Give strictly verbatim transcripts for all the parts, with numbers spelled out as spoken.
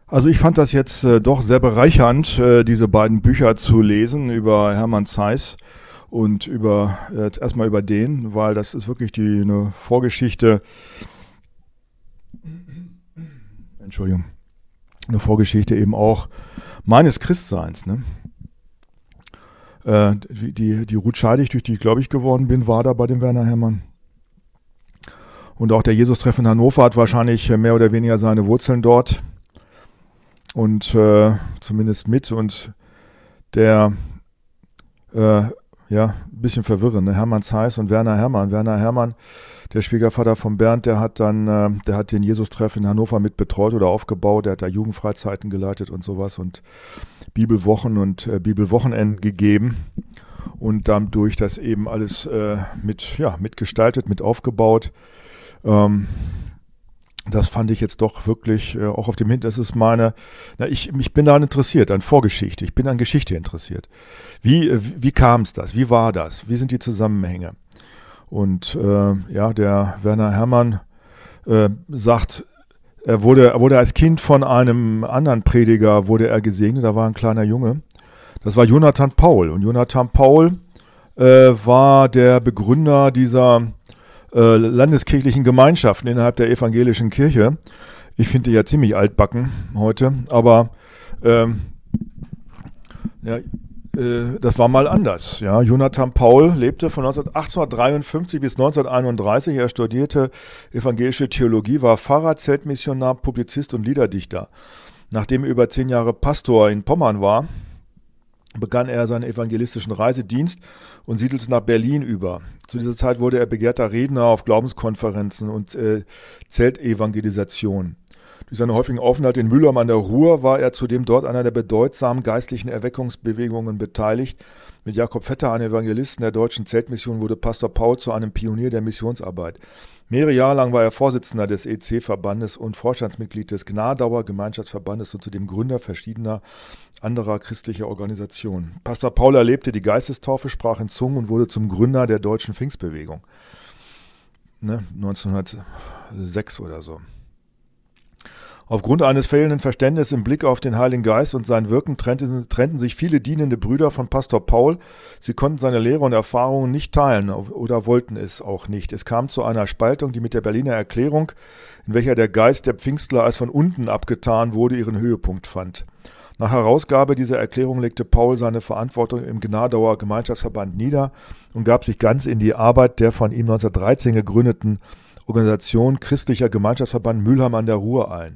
Also ich fand das jetzt äh, doch sehr bereichernd, äh, diese beiden Bücher zu lesen über Hermann Zeiss und über äh, erstmal über den, weil das ist wirklich die eine Vorgeschichte, Entschuldigung, eine Vorgeschichte eben auch meines Christseins. Ne? Äh, die, die, die Ruth Scheidig, durch die ich glaube ich geworden bin, war da bei dem Werner Hermann. Und auch der Jesus-Treff in Hannover hat wahrscheinlich mehr oder weniger seine Wurzeln dort. Und äh, zumindest mit und der, äh, ja, ein bisschen verwirrend, ne? Hermann Zeiss und Werner Hermann. Werner Hermann, der Schwiegervater von Bernd, der hat dann, äh, der hat den Jesus-Treff in Hannover mit betreut oder aufgebaut, der hat da Jugendfreizeiten geleitet und sowas und Bibelwochen und äh, Bibelwochenenden gegeben und dadurch das eben alles äh, mit, ja, mitgestaltet, mit aufgebaut. Ähm, Das fand ich jetzt doch wirklich äh, auch auf dem Hintergrund. Das ist meine, na, ich, ich bin daran interessiert, an Vorgeschichte. Ich bin an Geschichte interessiert. Wie, äh, wie kam es das? Wie war das? Wie sind die Zusammenhänge? Und äh, ja, der Werner Hermann äh, sagt, er wurde, er wurde als Kind von einem anderen Prediger wurde er gesegnet. Da war ein kleiner Junge. Das war Jonathan Paul. Und Jonathan Paul äh, war der Begründer dieser Äh, landeskirchlichen Gemeinschaften innerhalb der evangelischen Kirche. Ich finde die ja ziemlich altbacken heute, aber ähm, ja, äh, das war mal anders. Ja. Jonathan Paul lebte von achtzehnhundertdreiundfünfzig bis neunzehnhunderteinunddreißig. Er studierte evangelische Theologie, war Pfarrer, Zeltmissionar, Publizist und Liederdichter. Nachdem er über zehn Jahre Pastor in Pommern war, begann er seinen evangelistischen Reisedienst und siedelte nach Berlin über. Zu dieser Zeit wurde er begehrter Redner auf Glaubenskonferenzen und äh, Zeltevangelisation. Durch seine häufigen Aufenthalte in Mülheim an der Ruhr war er zudem dort einer der bedeutsamen geistlichen Erweckungsbewegungen beteiligt. Mit Jakob Vetter, einem Evangelisten der deutschen Zeltmission, wurde Pastor Paul zu einem Pionier der Missionsarbeit. Mehrere Jahre lang war er Vorsitzender des E C-Verbandes und Vorstandsmitglied des Gnadauer Gemeinschaftsverbandes und zudem Gründer verschiedener anderer christlicher Organisationen. Pastor Paul erlebte die Geistestaufe, sprach in Zungen und wurde zum Gründer der deutschen Pfingstbewegung. Ne, neunzehnhundertsechs oder so. Aufgrund eines fehlenden Verständnisses im Blick auf den Heiligen Geist und sein Wirken trennten, trennten sich viele dienende Brüder von Pastor Paul. Sie konnten seine Lehre und Erfahrungen nicht teilen oder wollten es auch nicht. Es kam zu einer Spaltung, die mit der Berliner Erklärung, in welcher der Geist der Pfingstler als von unten abgetan wurde, ihren Höhepunkt fand. Nach Herausgabe dieser Erklärung legte Paul seine Verantwortung im Gnadauer Gemeinschaftsverband nieder und gab sich ganz in die Arbeit der von ihm neunzehnhundertdreizehn gegründeten Organisation Christlicher Gemeinschaftsverband Mülheim an der Ruhr ein.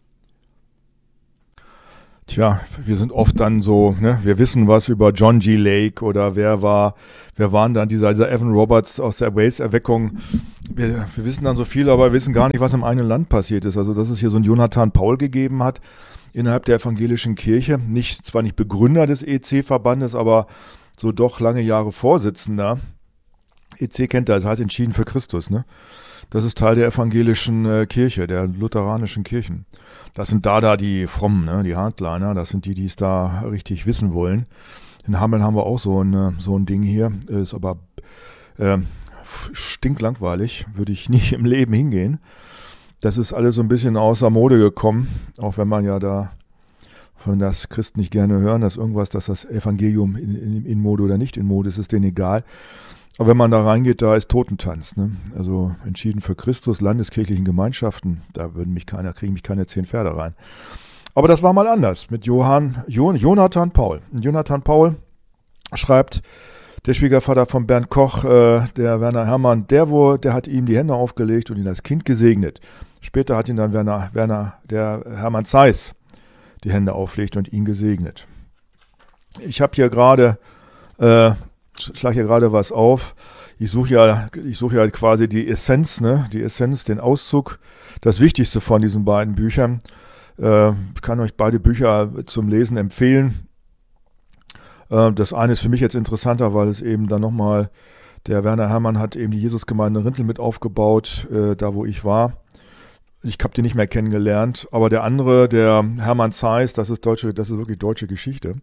Tja, wir sind oft dann so, ne, wir wissen was über John G. Lake oder wer war, wer waren dann dieser, dieser Evan Roberts aus der Wales-Erweckung. Wir, wir wissen dann so viel, aber wir wissen gar nicht, was im eigenen Land passiert ist. Also, dass es hier so einen Jonathan Paul gegeben hat innerhalb der evangelischen Kirche. Nicht, zwar nicht Begründer des E C-Verbandes, aber so doch lange Jahre Vorsitzender. E C kennt er, das heißt Entschieden für Christus, ne? Das ist Teil der evangelischen äh, Kirche, der lutheranischen Kirchen. Das sind da da die Frommen, ne, die Hardliner, das sind die, die es da richtig wissen wollen. In Hameln haben wir auch so ein, so ein Ding hier, ist aber äh, stinklangweilig, würde ich nicht im Leben hingehen. Das ist alles so ein bisschen außer Mode gekommen, auch wenn man ja da, von das Christen nicht gerne hören, dass irgendwas, dass das Evangelium in, in, in Mode oder nicht in Mode ist, ist denen egal. Aber wenn man da reingeht, da ist Totentanz, ne? Also Entschieden für Christus, landeskirchlichen Gemeinschaften, da würden mich keiner, kriegen mich keine zehn Pferde rein. Aber das war mal anders mit Johann, Jon, Jonathan Paul. Jonathan Paul schreibt, der Schwiegervater von Bernd Koch, äh, der Werner Hermann, der, wo, der hat ihm die Hände aufgelegt und ihn als Kind gesegnet. Später hat ihn dann Werner, Werner, der Hermann Zeiss, die Hände auflegt und ihn gesegnet. Ich habe hier gerade äh, Ich schlage hier gerade was auf. Ich suche ja, ich suche ja quasi die Essenz, ne, die Essenz, den Auszug, das Wichtigste von diesen beiden Büchern. Äh, ich kann euch beide Bücher zum Lesen empfehlen. Äh, das eine ist für mich jetzt interessanter, weil es eben dann nochmal, der Werner Hermann hat eben die Jesusgemeinde Rintel mit aufgebaut, äh, da wo ich war. Ich habe die nicht mehr kennengelernt, aber der andere, der Hermann Zeiss, das ist deutsche, das ist wirklich deutsche Geschichte.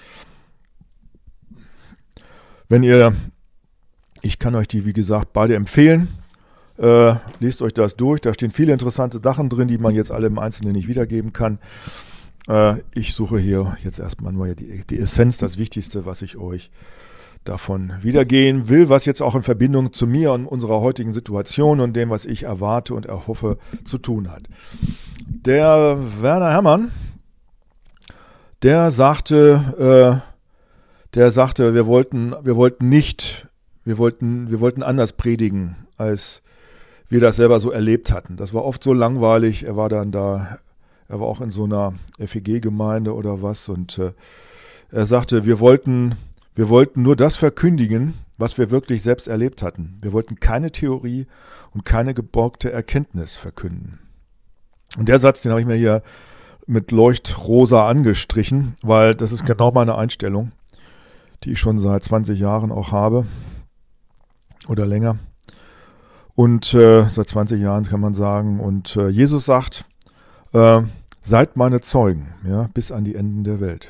Wenn ihr, ich kann euch die, wie gesagt, beide empfehlen, äh, lest euch das durch, da stehen viele interessante Sachen drin, die man jetzt alle im Einzelnen nicht wiedergeben kann. Äh, ich suche hier jetzt erstmal nur die, die Essenz, das Wichtigste, was ich euch davon wiedergehen will, was jetzt auch in Verbindung zu mir und unserer heutigen Situation und dem, was ich erwarte und erhoffe, zu tun hat. Der Werner Herrmann, der sagte, äh, der sagte, wir wollten, wir wollten nicht, wir wollten, wir wollten anders predigen, als wir das selber so erlebt hatten. Das war oft so langweilig. Er war dann da, er war auch in so einer F E G-Gemeinde oder was und äh, er sagte, wir wollten, wir wollten nur das verkündigen, was wir wirklich selbst erlebt hatten. Wir wollten keine Theorie und keine geborgte Erkenntnis verkünden. Und der Satz, den habe ich mir hier mit Leuchtrosa angestrichen, weil das ist genau meine Einstellung, die ich schon seit zwanzig Jahren auch habe oder länger. Und äh, seit zwanzig Jahren kann man sagen. Und äh, Jesus sagt, äh, seid meine Zeugen, ja, bis an die Enden der Welt.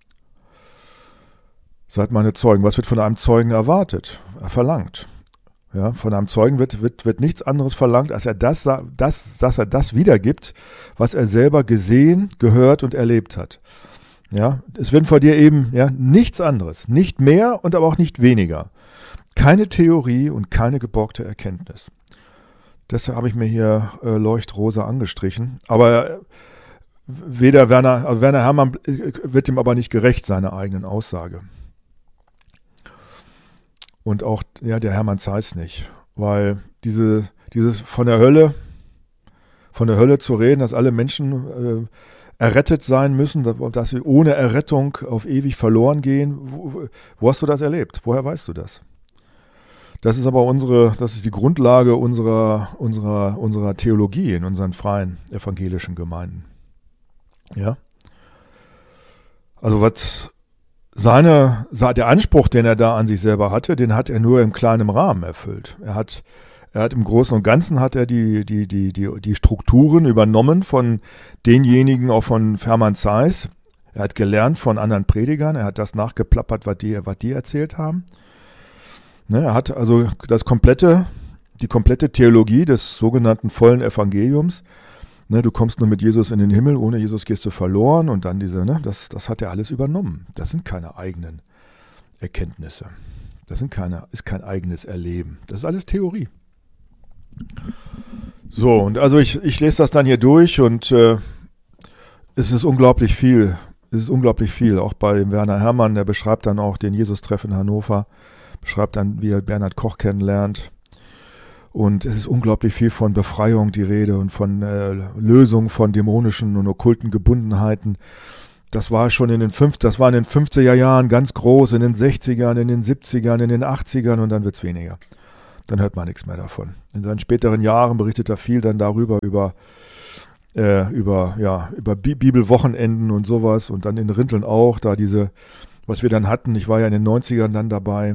Seid meine Zeugen. Was wird von einem Zeugen erwartet? Er verlangt. Ja, von einem Zeugen wird, wird, wird nichts anderes verlangt, als er das, das, dass er das wiedergibt, was er selber gesehen, gehört und erlebt hat. Ja, es wird von dir eben ja, nichts anderes, nicht mehr und aber auch nicht weniger. Keine Theorie und keine geborgte Erkenntnis. Deshalb habe ich mir hier äh, Leuchtrosa angestrichen. Aber weder Werner, also Werner Herrmann wird ihm aber nicht gerecht, seiner eigenen Aussage. Und auch ja, der Hermann Zeiss nicht. Weil diese, dieses von der Hölle, von der Hölle zu reden, dass alle Menschen äh, errettet sein müssen, dass sie ohne Errettung auf ewig verloren gehen. Wo, wo hast du das erlebt? Woher weißt du das? Das ist aber unsere, das ist die Grundlage unserer, unserer, unserer Theologie in unseren freien evangelischen Gemeinden. Ja? Also was seine, der Anspruch, den er da an sich selber hatte, den hat er nur im kleinen Rahmen erfüllt. Er hat, er hat im Großen und Ganzen hat er die, die, die, die, die Strukturen übernommen von denjenigen, auch von Hermann Zeiss. Er hat gelernt von anderen Predigern, er hat das nachgeplappert, was die, was die erzählt haben. Ne, er hat also das komplette, die komplette Theologie des sogenannten vollen Evangeliums. Ne, du kommst nur mit Jesus in den Himmel, ohne Jesus gehst du verloren und dann diese, ne, das, das hat er alles übernommen. Das sind keine eigenen Erkenntnisse. Das sind keine, ist kein eigenes Erleben. Das ist alles Theorie. So, und also ich, ich lese das dann hier durch und äh, es ist unglaublich viel. Es ist unglaublich viel. Auch bei dem Werner Herrmann, der beschreibt dann auch den Jesus-Treff in Hannover, beschreibt dann, wie er Bernhard Koch kennenlernt. Und es ist unglaublich viel von Befreiung die Rede und von äh, Lösung von dämonischen und okkulten Gebundenheiten. Das war schon in den fünf, das war in den fünfziger Jahren ganz groß, in den sechzigern, in den siebzigern, in den achtzigern und dann wird es weniger. Dann hört man nichts mehr davon. In seinen späteren Jahren berichtet er viel dann darüber, über, äh, über, ja, über Bi- Bibelwochenenden und sowas und dann in Rinteln auch, da diese, was wir dann hatten, ich war ja in den neunzigern dann dabei.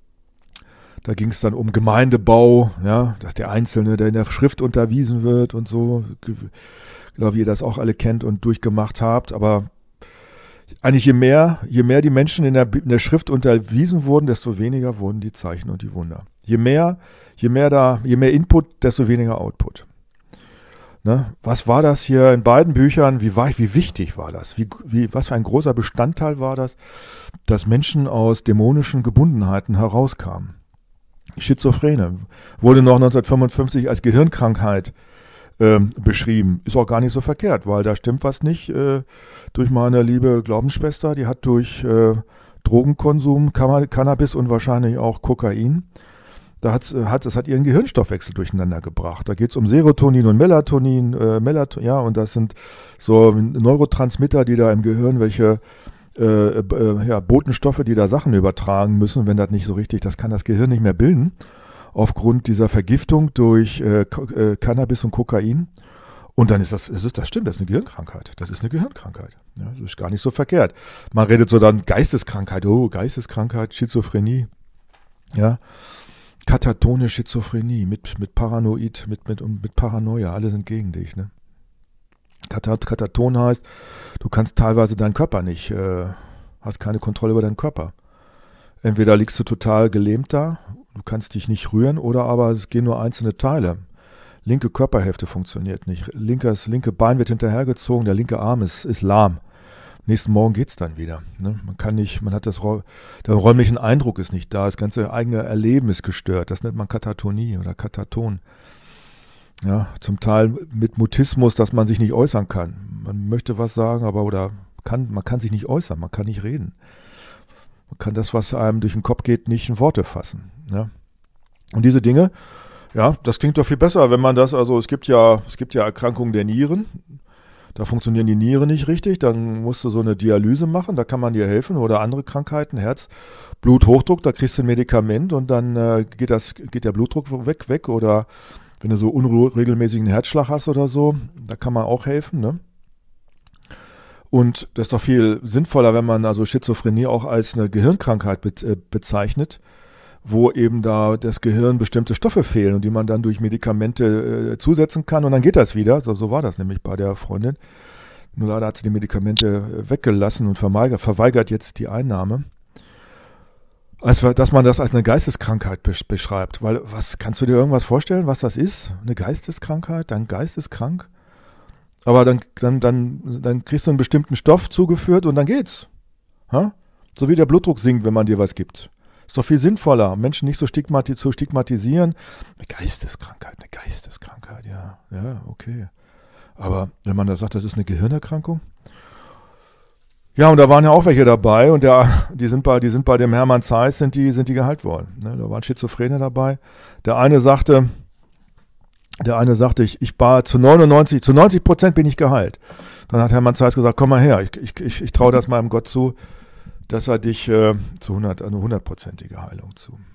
Da ging es dann um Gemeindebau, ja, dass der Einzelne, der in der Schrift unterwiesen wird und so, genau wie ihr das auch alle kennt und durchgemacht habt. Aber eigentlich je mehr, je mehr die Menschen in der, in der Schrift unterwiesen wurden, desto weniger wurden die Zeichen und die Wunder. Je mehr, je mehr da, je mehr Input, desto weniger Output. Ne? Was war das hier in beiden Büchern? Wie, war, wie wichtig war das? Wie, wie, was für ein großer Bestandteil war das, dass Menschen aus dämonischen Gebundenheiten herauskamen? Schizophrene wurde noch neunzehnhundertfünfundfünfzig als Gehirnkrankheit äh, beschrieben. Ist auch gar nicht so verkehrt, weil da stimmt was nicht. Äh, durch meine liebe Glaubensschwester, die hat durch äh, Drogenkonsum, Cam- Cannabis und wahrscheinlich auch Kokain, da hat, hat, das hat ihren Gehirnstoffwechsel durcheinander gebracht. Da geht es um Serotonin und Melatonin, äh, Melaton, ja, und das sind so Neurotransmitter, die da im Gehirn welche Äh, äh, ja, Botenstoffe, die da Sachen übertragen müssen, wenn das nicht so richtig, das kann das Gehirn nicht mehr bilden, aufgrund dieser Vergiftung durch äh, äh, Cannabis und Kokain. Und dann ist das, das, ist, das stimmt, das ist eine Gehirnkrankheit. Das ist eine Gehirnkrankheit. Ja, das ist gar nicht so verkehrt. Man redet so dann Geisteskrankheit, oh, Geisteskrankheit, Schizophrenie, ja, katatone Schizophrenie mit, mit Paranoid, mit, mit, mit Paranoia, alle sind gegen dich, ne? Kataton heißt, du kannst teilweise deinen Körper nicht, äh, hast keine Kontrolle über deinen Körper. Entweder liegst du total gelähmt da, du kannst dich nicht rühren, oder aber es gehen nur einzelne Teile. Linke Körperhälfte funktioniert nicht. Linkes, linke Bein wird hinterhergezogen, der linke Arm ist, ist lahm. nächsten Morgen geht's dann wieder. Ne? Man kann nicht, man hat das, der räumliche Eindruck ist nicht da, das ganze eigene Erleben ist gestört. Das nennt man Katatonie oder Kataton. Ja, zum Teil mit Mutismus, dass man sich nicht äußern kann. Man möchte was sagen, aber oder kann, man kann sich nicht äußern, man kann nicht reden. Man kann das, was einem durch den Kopf geht, nicht in Worte fassen. Ja? Und diese Dinge, ja, das klingt doch viel besser, wenn man das, also es gibt ja, es gibt ja Erkrankungen der Nieren, da funktionieren die Nieren nicht richtig, dann musst du so eine Dialyse machen, da kann man dir helfen, oder andere Krankheiten, Herz, Bluthochdruck, da kriegst du ein Medikament und dann äh, geht das, geht der Blutdruck weg, weg, oder wenn du so unregelmäßigen Herzschlag hast oder so, da kann man auch helfen, ne? Und das ist doch viel sinnvoller, wenn man also Schizophrenie auch als eine Gehirnkrankheit be- äh, bezeichnet, wo eben da das Gehirn bestimmte Stoffe fehlen und die man dann durch Medikamente äh, zusetzen kann und dann geht das wieder. So, so war das nämlich bei der Freundin. Nur leider hat sie die Medikamente äh, weggelassen und verweigert, verweigert jetzt die Einnahme. Also, dass man das als eine Geisteskrankheit besch- beschreibt. Weil, was, kannst du dir irgendwas vorstellen, was das ist? Eine Geisteskrankheit? Dein Geist ist krank? Aber dann, dann, dann, dann kriegst du einen bestimmten Stoff zugeführt und dann geht's. Ha? So wie der Blutdruck sinkt, wenn man dir was gibt. Ist doch viel sinnvoller, Menschen nicht so stigmati- zu stigmatisieren. Eine Geisteskrankheit, eine Geisteskrankheit, ja, ja, okay. Aber wenn man da sagt, das ist eine Gehirnerkrankung. Ja, und da waren ja auch welche dabei und der, die sind bei, die sind bei dem Hermann Zeiss, sind die, sind die geheilt worden. Ne, da waren Schizophrene dabei. Der eine sagte, der eine sagte, ich, ich war zu neunundneunzig, zu neunzig Prozent bin ich geheilt. Dann hat Hermann Zeiss gesagt, komm mal her, ich, ich, ich, ich traue das meinem Gott zu, dass er dich äh, zu hundert, eine hundertprozentige Heilung zu.